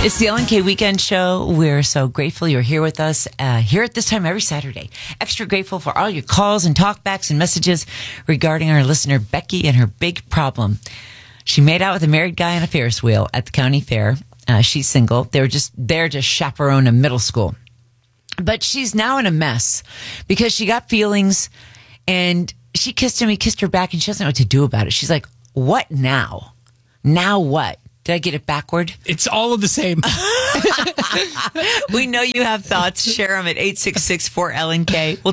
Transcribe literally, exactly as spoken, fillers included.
It's the L N K Weekend Show. We're so grateful you're here with us uh, here at this time every Saturday. Extra grateful for all your calls and talkbacks and messages regarding our listener Becky and her big problem. She made out with a married guy on a Ferris wheel at the county fair. Uh, she's single. They were just there to chaperone a middle school. But she's now in a mess because she got feelings and she kissed him. He kissed her back and she doesn't know what to do about it. She's like, what now? Now what? Did I get it backward? It's all of the same. We know you have thoughts. Share them at eight six six four L N K. We'll